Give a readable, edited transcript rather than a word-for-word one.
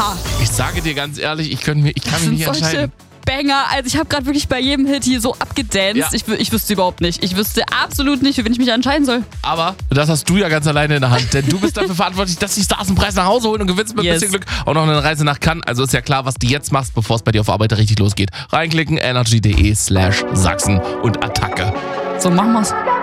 Oha. Ich sage dir ganz ehrlich, ich kann mich nicht entscheiden. Banger. Also ich habe gerade wirklich bei jedem Hit hier so abgedanced. Ja. Ich wüsste überhaupt nicht. Ich wüsste absolut nicht, für wen ich mich entscheiden soll. Aber das hast du ja ganz alleine in der Hand, denn du bist dafür verantwortlich, dass die Stars einen Preis nach Hause holen und gewinnst mit ein bisschen Glück auch noch eine Reise nach Cannes. Also ist ja klar, was du jetzt machst, bevor es bei dir auf Arbeit richtig losgeht. Reinklicken, energy.de/Sachsen und Attacke. So, machen wir's.